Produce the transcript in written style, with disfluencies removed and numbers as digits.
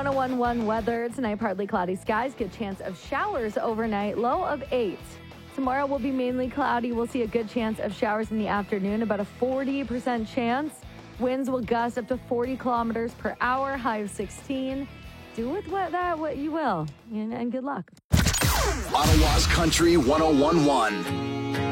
1011 weather. Tonight, partly cloudy skies. Good chance of showers overnight. Low of 8. Tomorrow will be mainly cloudy. We'll see a good chance of showers in the afternoon, about a 40% chance. Winds will gust up to 40 kilometers per hour, high of 16. Do with what you will, and good luck. Ottawa's Country 1011.